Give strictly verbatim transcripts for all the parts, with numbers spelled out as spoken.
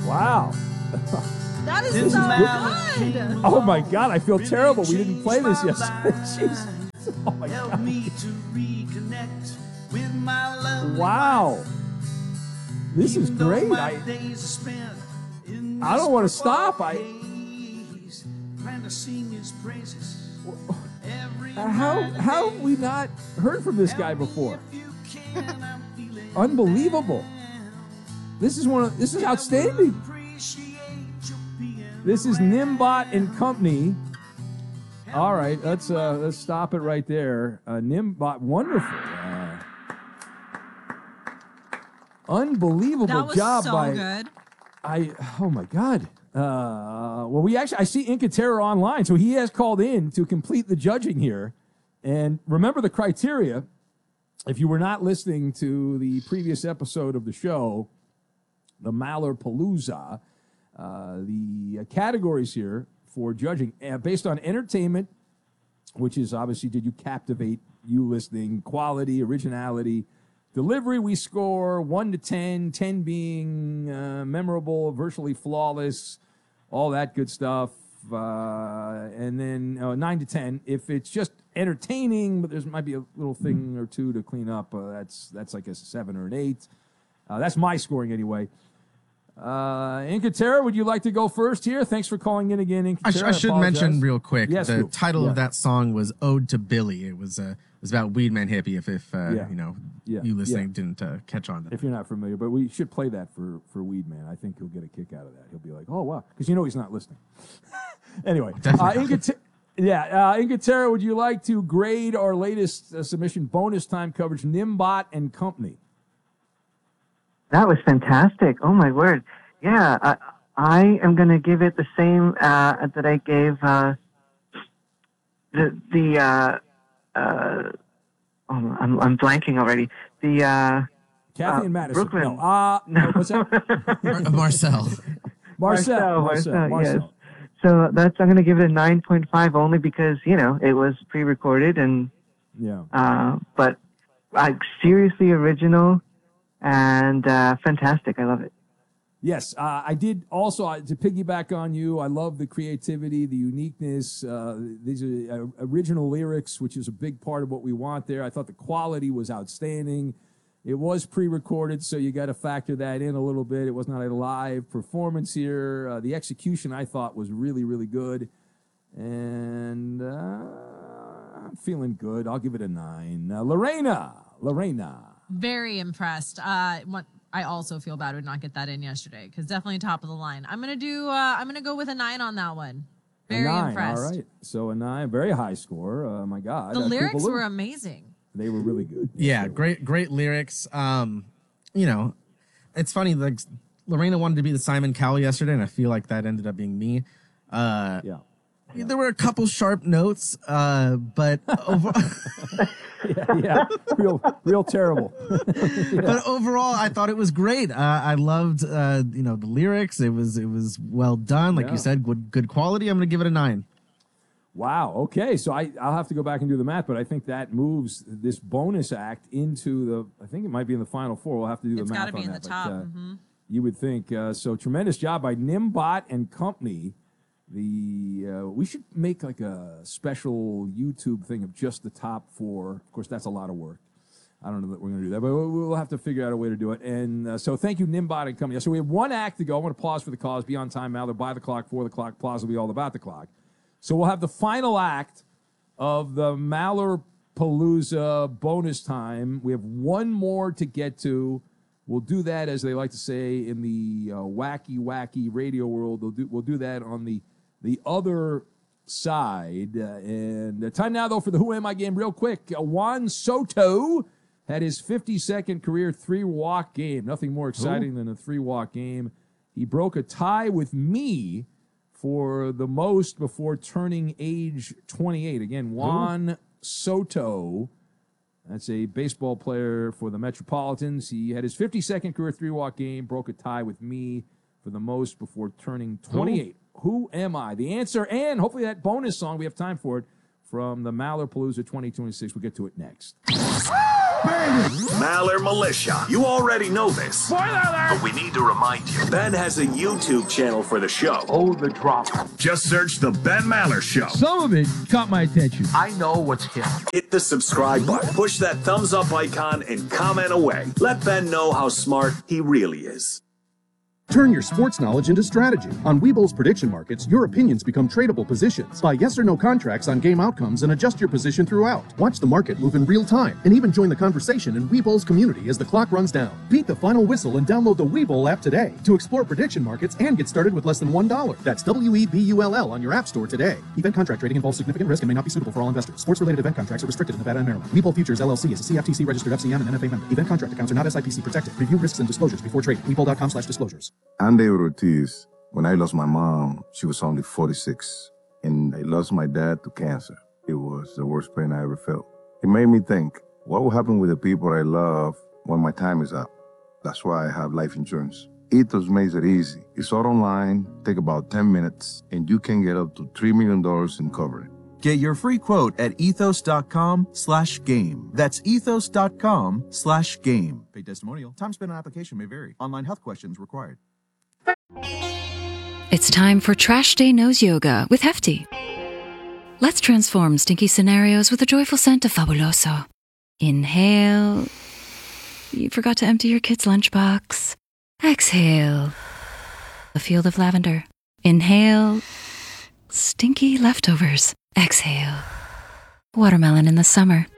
Wow. That is so good. Oh my God, I feel terrible. We didn't play this yesterday. Jeez. Oh my God. Wow. This is great. I, I don't want to stop. I how how have we not heard from this guy before? Unbelievable. This is one of this is outstanding. This is Nimbot and Company. All right, let's uh, let's stop it right there. Uh, Nimbot, wonderful. Uh, unbelievable that was job so by. good. I oh my God. Uh, well, we actually I see Incatera online, so he has called in to complete the judging here. And remember the criteria. If you were not listening to the previous episode of the show, the Mallerpalooza, uh, the uh, categories here for judging uh, based on entertainment, which is obviously did you captivate you listening, quality, originality, delivery, we score one to ten, ten being uh, memorable, virtually flawless, all that good stuff. Uh, and then uh, nine to ten. If it's just entertaining, but there might be a little thing or two to clean up, uh, that's that's like a seven or an eight. Uh, that's my scoring anyway. Uh, Incatera, would you like to go first here? Thanks for calling in again, Incatera. I, sh- I should apologize. mention real quick, yes, the Drew. title yeah. of that song was Ode to Billy. It was uh, it was about Weedman Hippie, if, if uh, Yeah. you know, Yeah. you listening Yeah. didn't uh, catch on to that. If you're not familiar, but we should play that for, for Weedman. I think he'll get a kick out of that. He'll be like, oh, wow, because you know he's not listening. Anyway, uh, Incatera, yeah, uh, Incatera, would you like to grade our latest uh, submission bonus time coverage, Nimbot and Company? That was fantastic. Oh, my word. Yeah, I, I am going to give it the same uh, that I gave uh, the, the uh, uh, oh, I'm, I'm blanking already. The, uh, Kathy uh, and Madison. Brooklyn. No, uh, no. What's that? Mar- Marcel. Marcel. Marcel, Marcel. Marcel, Marcel. yes. So that's, I'm going to give it a nine point five only because, you know, it was pre-recorded and, Yeah. uh, but like seriously original and uh, fantastic. I love it. Yes, uh, I did also, uh, to piggyback on you, I love the creativity, the uniqueness. Uh, these are uh, original lyrics, which is a big part of what we want there. I thought the quality was outstanding. It was pre-recorded, so you got to factor that in a little bit. It was not a live performance here. Uh, the execution, I thought, was really, really good. And uh, I'm feeling good. I'll give it a nine. Uh, Lorena, Lorena. Very impressed. Uh, what, I also feel bad we did not get that in yesterday because definitely top of the line. I'm gonna do. Uh, I'm gonna go with a nine on that one. Very a nine, impressed. All right, so a nine, very high score. Uh, my God, The uh, lyrics Koopaloo. were amazing. They were really good. Yeah, great, great lyrics. Um, you know, it's funny. Like Lorena wanted to be the Simon Cowell yesterday, and I feel like that ended up being me. Uh, yeah. yeah, there were a couple sharp notes, uh, but over- yeah, yeah, real, real terrible. yeah. But overall, I thought it was great. Uh, I loved, uh, you know, the lyrics. It was, it was well done. Like Yeah. you said, good, good quality. I'm going to give it a nine. Wow. Okay. So I, I'll have to go back and do the math, but I think that moves this bonus act into the. I think it might be in the final four. We'll have to do It's the math got to be on in that. the but, top. uh, hmm You would think uh, so. Tremendous job by Nimbot and Company. The uh, we should make like a special YouTube thing of just the top four. Of course, that's a lot of work. I don't know that we're going to do that, but we'll, we'll have to figure out a way to do it. And uh, so thank you, Nimbot and Company. So we have one act to go. I want to pause for the cause. Be on time now. They're by the clock, for the clock. Pause will be all about the clock. So we'll have the final act of the Mallerpalooza bonus time. We have one more to get to. We'll do that, as they like to say in the uh, wacky, wacky radio world. We'll do, we'll do that on the the other side. Uh, and uh, time now, though, for the Who Am I game real quick. Uh, Juan Soto had his fifty-second career three-walk game. Nothing more exciting Ooh. than a three-walk game. He broke a tie with me for the most before turning age twenty-eight. Again, Juan Ooh. Soto. That's a baseball player for the Metropolitans. He had his fifty-second career three-walk game, broke a tie with me for the most before turning twenty-eight. Who, Who am I? The answer, and hopefully that bonus song, we have time for it, from the Mallerpalooza twenty twenty-six. We'll get to it next. Maller Militia. You already know this. Spoiler alert! But we need to remind you. Ben has a YouTube channel for the show. Oh, the drop. Just search The Ben Maller Show. Some of it caught my attention. I know what's hip. Hit the subscribe button, push that thumbs up icon, and comment away. Let Ben know how smart he really is. Turn your sports knowledge into strategy. On Webull's prediction markets, your opinions become tradable positions. Buy yes or no contracts on game outcomes and adjust your position throughout. Watch the market move in real time and even join the conversation in Webull's community as the clock runs down. Beat the final whistle and download the Webull app today to explore prediction markets and get started with less than one dollar. That's W E B U L L on your app store today. Event contract trading involves significant risk and may not be suitable for all investors. Sports-related event contracts are restricted in Nevada and Maryland. Webull Futures L L C is a C F T C registered F C M and N F A member. Event contract accounts are not S I P C protected. Review risks and disclosures before trading. Webull.com slash disclosures. I'm David Ortiz. When I lost my mom, she was only forty-six, and I lost my dad to cancer. It was the worst pain I ever felt. It made me think, what will happen with the people I love when my time is up? That's why I have life insurance. Ethos makes it easy. It's all online, take about ten minutes, and you can get up to three million dollars in coverage. Get your free quote at ethos.com slash game. That's ethos.com slash game. Paid testimonial. Time spent on application may vary. Online health questions required. It's time for Trash Day Nose Yoga with Hefty. Let's transform stinky scenarios with a joyful scent of Fabuloso. Inhale. You forgot to empty your kid's lunchbox. Exhale. A field of lavender. Inhale. Stinky leftovers. Exhale. Watermelon in the summer.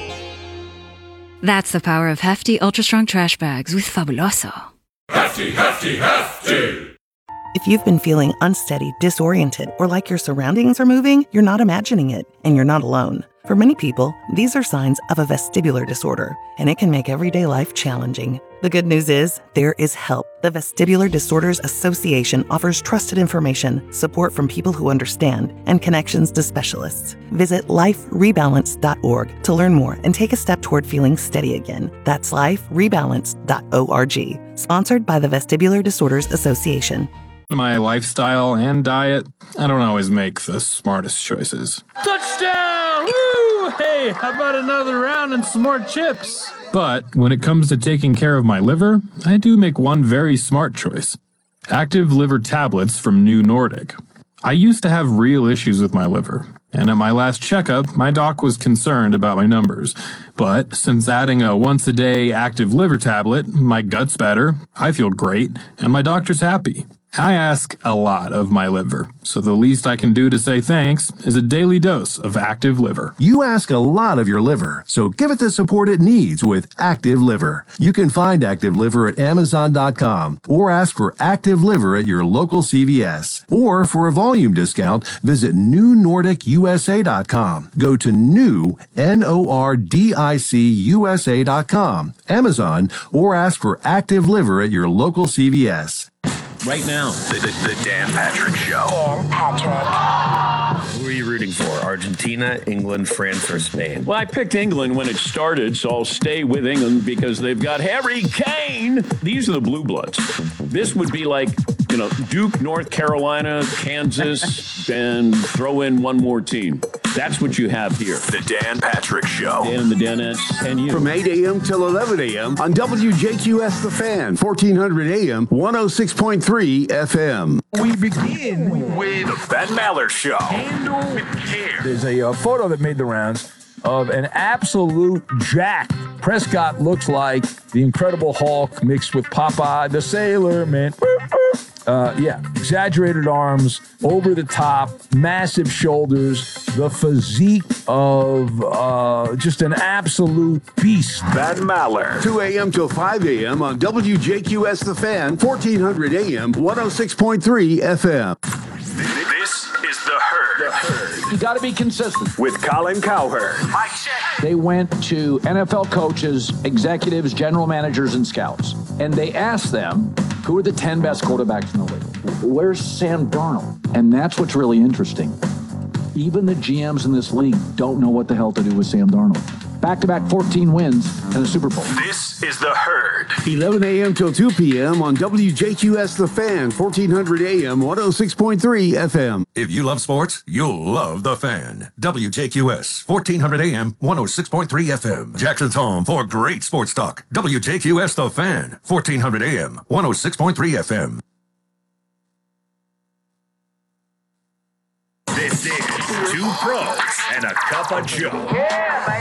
That's the power of Hefty Ultra Strong Trash Bags with Fabuloso. Hefty, hefty, hefty! If you've been feeling unsteady, disoriented, or like your surroundings are moving, you're not imagining it, and you're not alone. For many people, these are signs of a vestibular disorder, and it can make everyday life challenging. The good news is, there is help. The Vestibular Disorders Association offers trusted information, support from people who understand, and connections to specialists. Visit life rebalance dot org to learn more and take a step toward feeling steady again. That's life rebalance dot org. Sponsored by the Vestibular Disorders Association. My lifestyle and diet, I don't always make the smartest choices. Touchdown! Woo! Hey, how about another round and some more chips? But when it comes to taking care of my liver, I do make one very smart choice. Active liver tablets from New Nordic. I used to have real issues with my liver, and at my last checkup, my doc was concerned about my numbers. But since adding a once-a-day active liver tablet, my gut's better, I feel great, and my doctor's happy. I ask a lot of my liver, so the least I can do to say thanks is a daily dose of Active Liver. You ask a lot of your liver, so give it the support it needs with Active Liver. You can find Active Liver at amazon dot com or ask for Active Liver at your local C V S. Or for a volume discount, visit new nordic u s a dot com. Go to new, N O R D I C U S A dot com, Amazon, or ask for Active Liver at your local C V S. Right now, the, the, the Dan Patrick Show. Dan Patrick. Who are you rooting for? Argentina, England, France, or Spain? Well, I picked England when it started, so I'll stay with England because they've got Harry Kane. These are the Blue Bloods. This would be like, you know, Duke, North Carolina, Kansas, and throw in one more team. That's what you have here. The Dan Patrick Show. Dan and the Danettes, and you. From eight a.m. till eleven a.m. on W J Q S The Fan, fourteen hundred A M, one oh six point three F M. We begin with the Ben Maller Show. Handle with care. There's a uh, photo that made the rounds of an absolute jack. Prescott looks like the Incredible Hulk mixed with Popeye the Sailor Man. Uh, yeah, exaggerated arms, over the top, massive shoulders, the physique of uh, just an absolute beast. Ben Maller. two a.m. till five a.m. on W J Q S The Fan, fourteen hundred A M, one oh six point three F M. This is The Herd. The Herd. You got to be consistent. With Colin Cowherd. Mike check. They went to N F L coaches, executives, general managers, and scouts, and they asked them, who are the ten best quarterbacks in the league? Where's Sam Darnold? And that's what's really interesting. Even the G Ms in this league don't know what the hell to do with Sam Darnold. back-to-back fourteen wins and a Super Bowl. This is The Herd. eleven a.m. till two p.m. on W J Q S The Fan, fourteen hundred A M, one oh six point three F M. If you love sports, you'll love The Fan. W J Q S, fourteen hundred A M, one oh six point three F M. Jackson's home for great sports talk. W J Q S The Fan, fourteen hundred A M, one oh six point three F M. This is Two Pros and a Cup of Joe.